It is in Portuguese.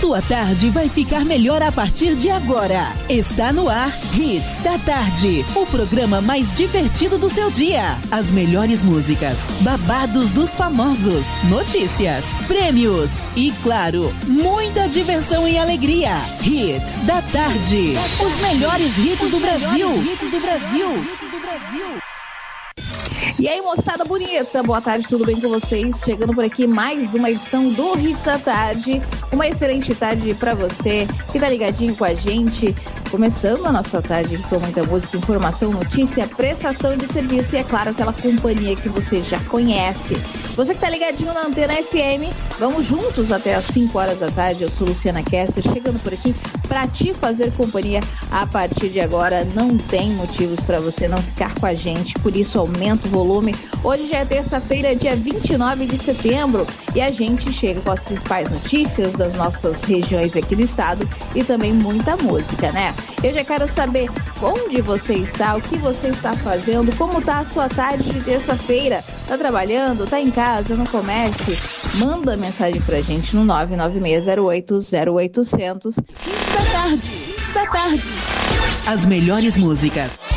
Sua tarde vai ficar melhor a partir de agora. Está no ar Hits da Tarde, o programa mais divertido do seu dia. As melhores músicas, babados dos famosos, notícias, prêmios e, claro, muita diversão e alegria. Hits da Tarde. Os melhores hits do Brasil. E aí, moçada bonita, boa tarde, tudo bem com vocês? Chegando por aqui mais uma edição do Hits da Tarde. Uma excelente tarde pra você que tá ligadinho com a gente. Começando a nossa tarde com muita música, informação, notícia, prestação de serviço e, é claro, aquela companhia que você já conhece. Você que tá ligadinho na Antena FM, vamos juntos até às 5 horas da tarde. Eu sou Luciana Kester, chegando por aqui pra te fazer companhia a partir de agora. Não tem motivos pra você não ficar com a gente, por isso aumenta o volume. Hoje já é terça-feira, dia 29 de setembro, e a gente chega com as principais notícias das nossas regiões aqui do estado e também muita música, né? Eu já quero saber onde você está, o que você está fazendo, como tá a sua tarde de terça-feira. Tá trabalhando, tá em casa, no comércio? Manda mensagem pra gente no 996080800. Hits da Tarde. As melhores músicas,